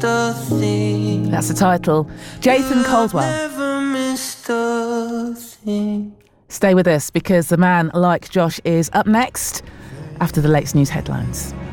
a thing. That's the title. Jathan Caldwell. Never missed a thing. Stay with us because the man like Josh is up next after the latest news headlines.